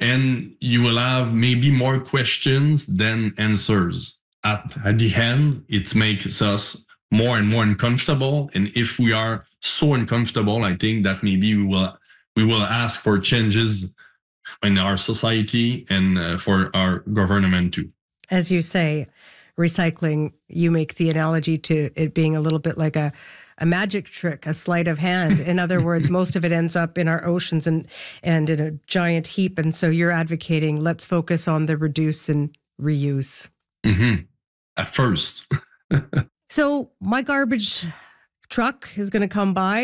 and you will have maybe more questions than answers. At the end, it makes us more and more uncomfortable. And if we are so uncomfortable, I think that maybe we will ask for changes in our society and for our government too. As you say, recycling, you make the analogy to it being a little bit like a magic trick, a sleight of hand. In other words, most of it ends up in our oceans and in a giant heap. And so you're advocating, let's focus on the reduce and reuse. Mm-hmm. At first. So my garbage truck is going to come by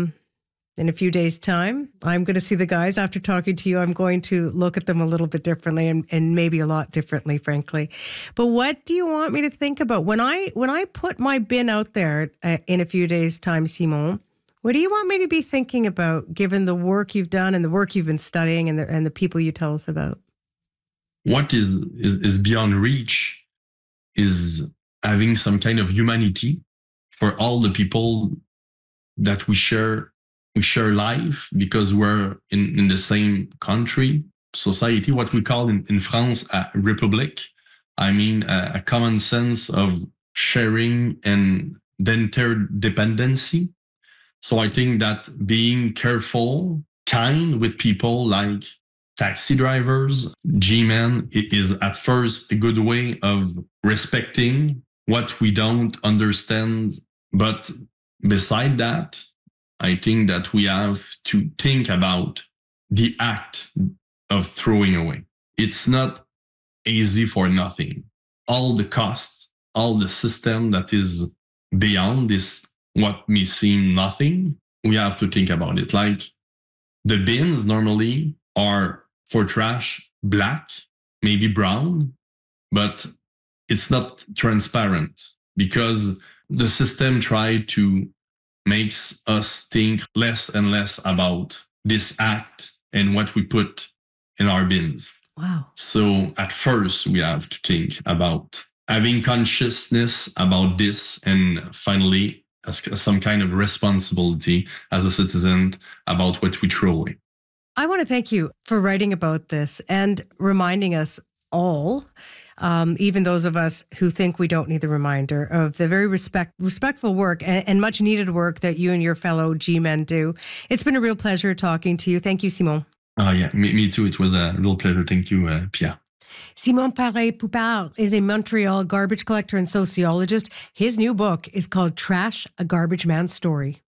in a few days' time. I'm going to see the guys after talking to you. I'm going to look at them a little bit differently and maybe a lot differently, frankly. But what do you want me to think about? When I put my bin out there in a few days' time, Simon, what do you want me to be thinking about, given the work you've done and the work you've been studying and the people you tell us about? What is beyond reach is having some kind of humanity for all the people that we share life, because we're in the same country, society, what we call in France a republic. I mean, a common sense of sharing and interdependency. So I think that being careful, kind with people like taxi drivers, G-men, is at first a good way of respecting what we don't understand. But beside that, I think that we have to think about the act of throwing away. It's not easy for nothing. All the costs, all the system that is beyond this, what may seem nothing, we have to think about it. Like the bins normally are for trash black, maybe brown, but it's not transparent because the system tried to makes us think less and less about this act and what we put in our bins. Wow. So at first we have to think about having consciousness about this, and finally some kind of responsibility as a citizen about what we throw away. I want to thank you for writing about this and reminding us all, even those of us who think we don't need the reminder, of the very respectful work and much needed work that you and your fellow G-men do. It's been a real pleasure talking to you. Thank you, Simon. Yeah, me too. It was a real pleasure. Thank you, Pierre. Simon Paré-Poupard is a Montreal garbage collector and sociologist. His new book is called Trash, a Garbage Man's Story.